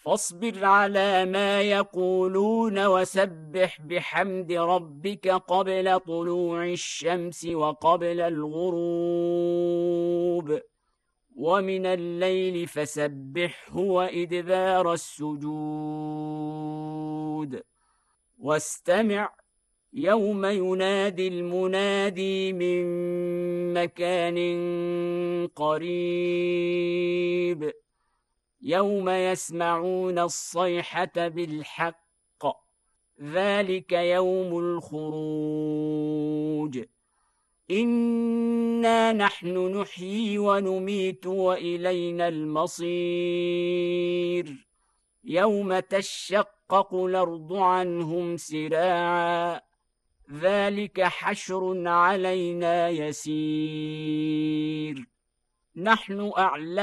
فاصبر على ما يقولون وسبح بحمد ربك قبل طلوع الشمس وقبل الغروب، ومن الليل فسبحه وإدبار السجود. واستمع يوم ينادي المنادي من مكان قريب، يوم يسمعون الصيحة بالحق، ذلك يوم الخروج. إنا نحن نحيي ونميت وإلينا المصير. يوم تشقق الأرض عنهم سراعا، ذلك حشر علينا يسير. نحن أعلم